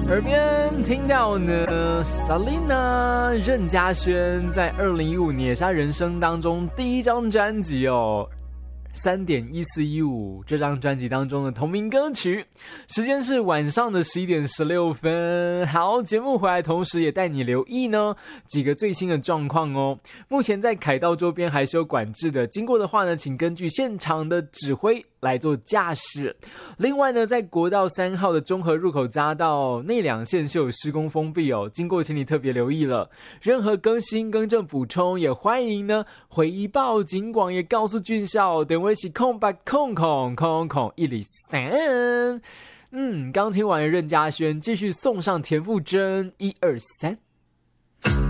耳边听到呢 Selina 任嘉萱在2015年也是她人生当中第一张专辑哦3.1415这张专辑当中的同名歌曲，时间是晚上的11:16。好，节目回来同时也带你留意呢几个最新的状况哦。目前在凯道周边还是有管制的，经过的话呢，请根据现场的指挥来做驾驶。另外呢，在国道3号的中和入口匝道内两线是有施工封闭哦，经过请你特别留意了。任何更新更正补充也欢迎呢回报警广，也告诉俊孝等我一起空吧空103。刚听完任嘉萱，继续送上田馥甄123。